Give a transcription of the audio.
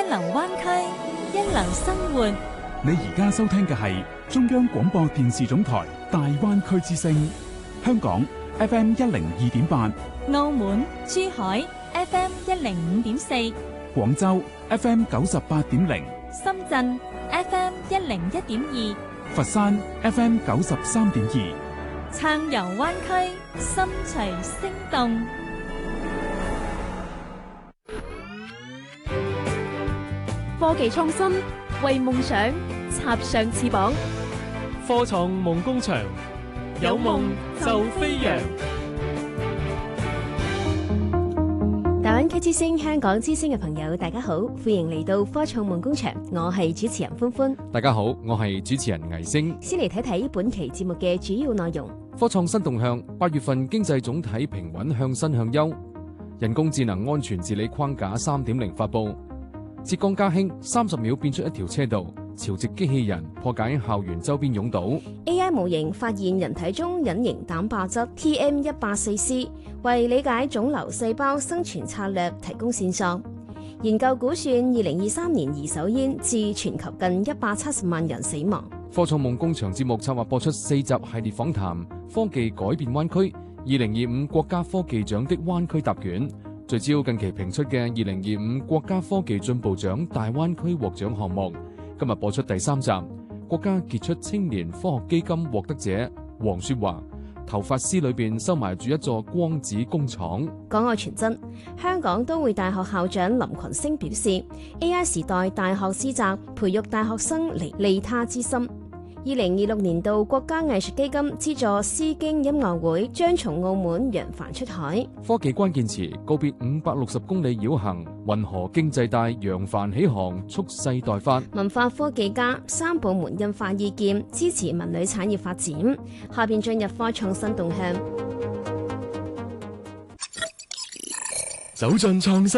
流灣區，一流生活。 你而家收聽嘅係中央廣播電視總台大灣區之聲，香港 FM 102.8， 澳門、珠海 FM 105.4， 廣州 FM 98.0， 深圳 FM 101.2， 佛山 FM 93.2， 暢遊灣區，心隨聲動。 科技創新，為夢想插上翅膀。 科創夢工場，有夢就飛揚。 大灣區之聲、香港之聲嘅朋友，大家好，歡迎嚟到科創夢工場，我係主持人歡歡。 大家好，我係主持人倪星。 先嚟睇睇本期節目嘅主要內容。 科創新動向，8月份經濟總體平穩向新向優。人工智能安全治理框架 3.0 發佈。浙江嘉興30秒變出一條車道，潮汐機器人破解校園周邊擁堵。 AI 模型發現人體中隱形蛋白質 TM184C， 為理解腫瘤細胞生存策略提供線索。研究估算2023年二手煙致全球近170萬人死亡。 科創夢工場節目策劃播出4集系列訪談，科技改變灣區2025國家科技獎的灣區答卷。聚焦近期評出嘅2025國家科技進步獎大灣區獲獎項目，今日播出第3集，國家傑出青年科學基金獲得者黃雪華，頭髮絲裏邊收埋住一座光子工廠。 港外傳真，香港都會大學校長林群星表示 ，AI 時代大學師澤，培育大學生利他之心。2026年度國家藝術基金資助詩經音樂會將從澳門揚帆出海。 科技關鍵詞告別560公里繞行，運河經濟帶揚帆起航，蓄勢待發。 文化科技家3部門印發意見，支持文旅產業發展。下邊進入科創新動向， 走進創新。